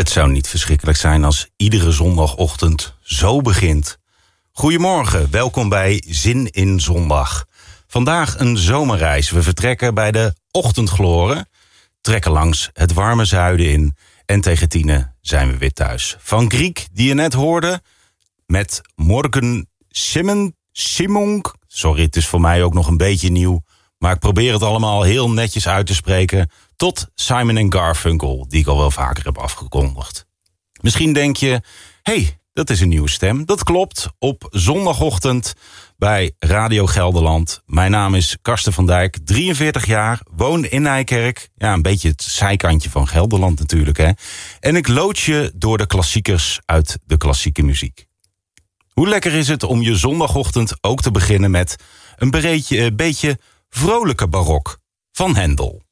Het zou niet verschrikkelijk zijn als iedere zondagochtend zo begint. Goedemorgen, welkom bij Zin in Zondag. Vandaag een zomerreis. We vertrekken bij de ochtendgloren, trekken langs het warme zuiden in en tegen 10 zijn we weer thuis. Van Griek, die je net hoorde, met Morgan Simonk. Sorry, het is voor mij ook nog een beetje nieuw, maar ik probeer het allemaal heel netjes uit te spreken, tot Simon & Garfunkel, die ik al wel vaker heb afgekondigd. Misschien denk je, hey, dat is een nieuwe stem. Dat klopt, op zondagochtend bij Radio Gelderland. Mijn naam is Karsten van Dijk, 43 jaar, woon in Nijkerk. Ja, een beetje het zijkantje van Gelderland natuurlijk, hè. En ik lood je door de klassiekers uit de klassieke muziek. Hoe lekker is het om je zondagochtend ook te beginnen met een beetje vrolijke barok van Hendel.